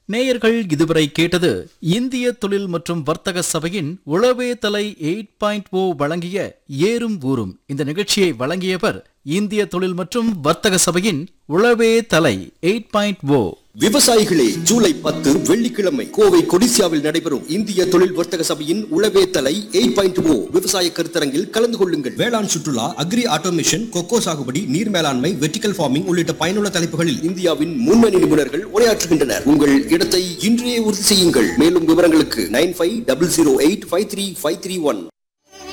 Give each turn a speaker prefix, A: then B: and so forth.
A: நேயர்கள் இதுவரை கேட்டது இந்திய தொழில் மற்றும் வர்த்தக சபையின் உளவே தலை 8.0 வழங்கிய ஏறும் ஊரும். இந்த நிகழ்ச்சியை வழங்கியவர் இந்திய தொழில் மற்றும் வர்த்தக சபையின் உளவே தலை 8.0.
B: விவசாயிகளே, ஜூலை 10 வெள்ளிக்கிழமை கோவை கொடிசியாவில் நடைபெறும் இந்திய தொழில் வர்த்தக சபையின் உளவே தலை 8.0 விவசாய கருத்தரங்கில் கலந்து கொள்ளுங்கள். வேளாண் சுற்றுலா, அக்ரி ஆட்டோமேஷன், கொக்கோ சாகுபடி, நீர் மேலாண்மை, வெர்டிகல் ஃபார்மிங் உள்ளிட்ட பயனுள்ள தலைப்புகளில் இந்தியாவின் முன்னணி நிபுணர்கள் உரையாற்றுகின்றனர். உங்கள் இடத்தை இன்றையே உறுதி செய்யுங்கள். மேலும் விவரங்களுக்கு 9500853531.